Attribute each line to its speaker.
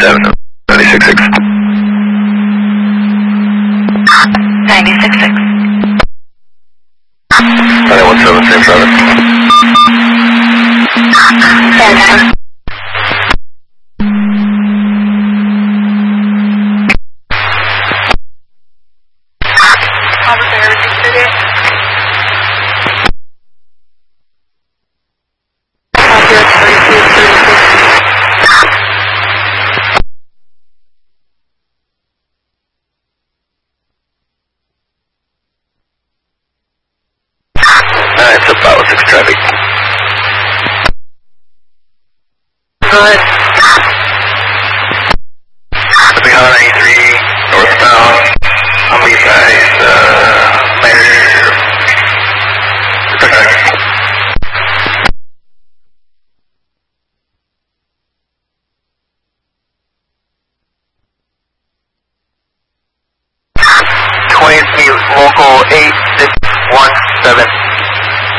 Speaker 1: 97, 96.6.
Speaker 2: 96.6.
Speaker 1: 917, same traffic.
Speaker 2: Stand down.
Speaker 1: It's about 6 traffic.
Speaker 2: Good.
Speaker 1: Big Hot 93, northbound, on the east side, Mayor. 20 local 8617.